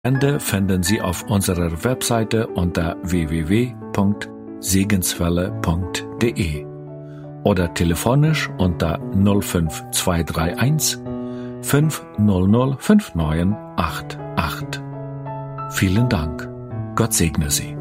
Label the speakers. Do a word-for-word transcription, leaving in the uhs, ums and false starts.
Speaker 1: Ende finden Sie auf unserer Webseite unter w w w punkt segenswelle punkt de oder telefonisch unter null fünf zwei drei eins fünf null null fünf neun acht acht. Vielen Dank. Gott segne Sie.